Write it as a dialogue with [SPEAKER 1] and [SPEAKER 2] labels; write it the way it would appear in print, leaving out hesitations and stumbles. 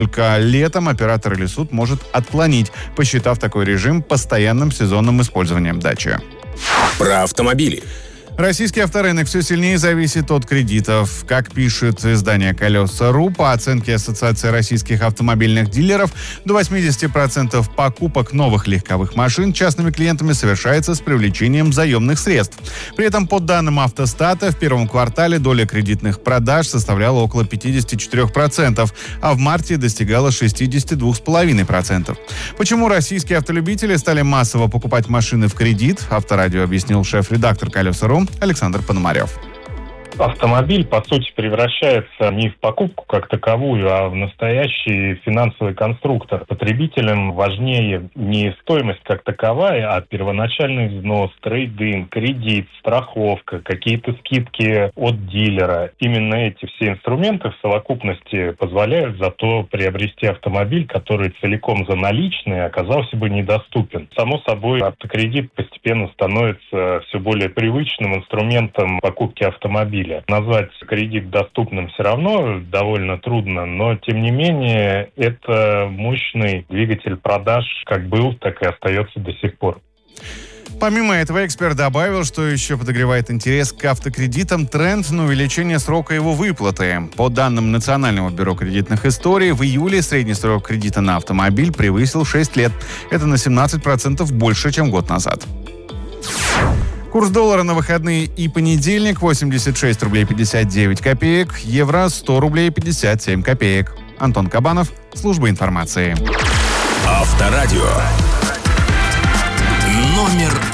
[SPEAKER 1] Только летом оператор или суд может отклонить, посчитав такой режим постоянным сезонным использованием дачи.
[SPEAKER 2] Про автомобили.
[SPEAKER 1] Российский авторынок все сильнее зависит от кредитов. Как пишет издание «Колеса.ру», по оценке Ассоциации российских автомобильных дилеров, до 80% покупок новых легковых машин частными клиентами совершается с привлечением заемных средств. При этом, по данным «Автостата», в первом квартале доля кредитных продаж составляла около 54%, а в марте достигала 62,5%. Почему российские автолюбители стали массово покупать машины в кредит, Авторадио объяснил шеф-редактор «Колеса.ру» Александр Пономарев.
[SPEAKER 3] Автомобиль, по сути, превращается не в покупку как таковую, а в настоящий финансовый конструктор. Потребителям важнее не стоимость как таковая, а первоначальный взнос, трейд-ин, кредит, страховка, какие-то скидки от дилера. Именно эти все инструменты в совокупности позволяют зато приобрести автомобиль, который целиком за наличные оказался бы недоступен. Само собой, автокредит постепенно становится все более привычным инструментом покупки автомобиля. Назвать кредит доступным все равно довольно трудно, но, тем не менее, это мощный двигатель продаж, как был, так и остается до сих пор.
[SPEAKER 1] Помимо этого, эксперт добавил, что еще подогревает интерес к автокредитам тренд на увеличение срока его выплаты. По данным Национального бюро кредитных историй, в июле средний срок кредита на автомобиль превысил 6 лет. Это на 17% больше, чем год назад. Курс доллара на выходные и понедельник 86 рублей 59 копеек, евро 100 рублей 57 копеек. Антон Кабанов, служба информации.
[SPEAKER 2] Авторадио. Номер